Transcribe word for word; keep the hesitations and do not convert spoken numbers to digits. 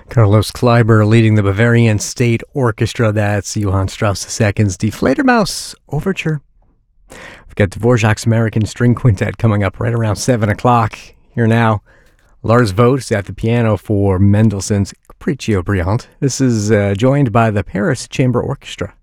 Carlos Kleiber leading the Bavarian State Orchestra. That's Johann Strauss the Second's Die Fledermaus Overture. We've got Dvorak's American String Quintet coming up right around seven o'clock. Here now, Lars Vogt at the piano for Mendelssohn's Capriccio Brillante. This is uh, joined by the Paris Chamber Orchestra.